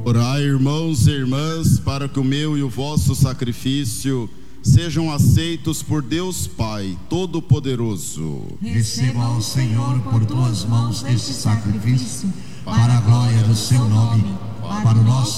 Orai, irmãos e irmãs, para que o meu e o vosso sacrifício sejam aceitos por Deus Pai Todo-Poderoso. Receba ao Senhor por tuas mãos este sacrifício, para a glória do seu nome, para o nosso